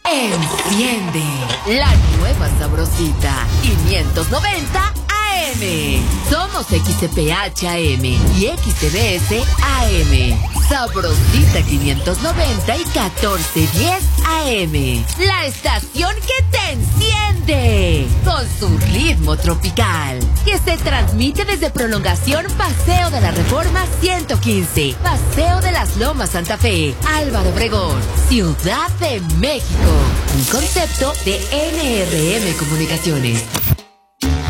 Enciende la nueva sabrosita 590 AM. Somos XCPH AM y XTBS AM. Sabrosita 590 y 1410 AM. La estación que te enciende con su ritmo tropical, que se transmite desde Prolongación Paseo de la Reforma 115, Paseo de las Lomas Santa Fe, Álvaro Obregón, Ciudad de México. Un concepto de NRM Comunicaciones.